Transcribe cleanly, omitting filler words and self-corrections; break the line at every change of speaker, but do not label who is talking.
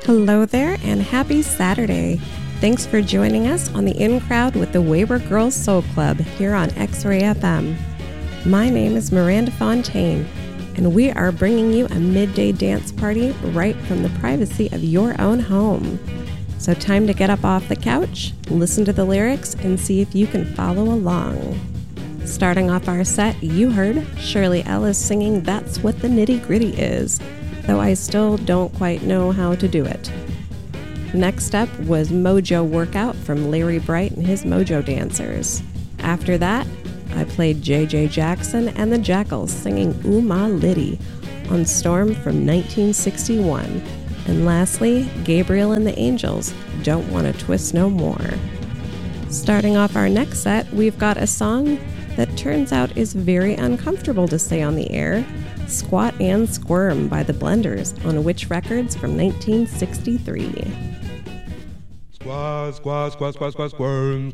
Hello there and happy Saturday. Thanks for joining us on the In Crowd with the Wayward Girls Soul Club here on X-Ray FM. My name is Miranda Fontaine, and we are bringing you a midday dance party right from the privacy of your own home. So time to get up off the couch, listen to the lyrics, and see if you can follow along. Starting off our set, you heard Shirley Ellis singing That's What the Nitty Gritty Is, though I still don't quite know how to do it. Next up was Mojo Workout from Larry Bright and his Mojo Dancers. After that, I played J.J. Jackson and the Jackals singing Ooh Ma Liddy on Storm from 1961. And lastly, Gabriel and the Angels, Don't Wanna Twist No More. Starting off our next set, we've got a song that turns out is very uncomfortable to say on the air, Squat and Squirm by the Blenders on Witch Records from 1963.
Squat, squat, squat, squat, squat, squirm,